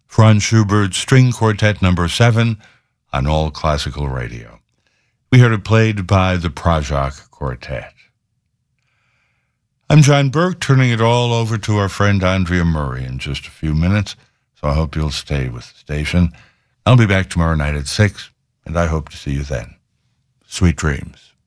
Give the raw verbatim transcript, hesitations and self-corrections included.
Franz Schubert String Quartet number seven on All Classical Radio. We heard it played by the Prajak Quartet. I'm John Burke, turning it all over to our friend Andrea Murray in just a few minutes, so I hope you'll stay with the station. I'll be back tomorrow night at six, and I hope to see you then. Sweet dreams.